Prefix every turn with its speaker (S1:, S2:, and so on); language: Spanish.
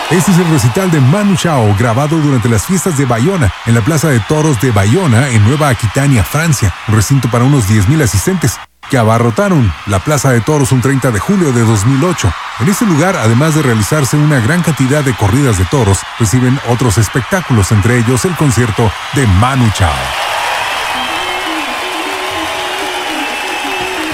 S1: Este es el recital de Manu Chao, grabado durante las fiestas de Bayona, en la Plaza de Toros de Bayona, en Nueva Aquitania, Francia, un recinto para unos 10,000 asistentes, que abarrotaron la Plaza de Toros un 30 de julio de 2008. En este lugar, además de realizarse una gran cantidad de corridas de toros, reciben otros espectáculos, entre ellos el concierto de Manu Chao.